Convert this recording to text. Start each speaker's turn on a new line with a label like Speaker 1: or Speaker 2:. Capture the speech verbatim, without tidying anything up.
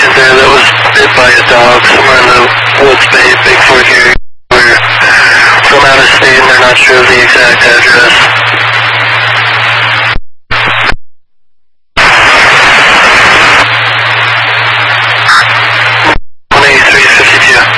Speaker 1: resident there that was bit by a dog somewhere in the Woods Bay, Big Fork area. We're from out of state and they're not sure of the exact address.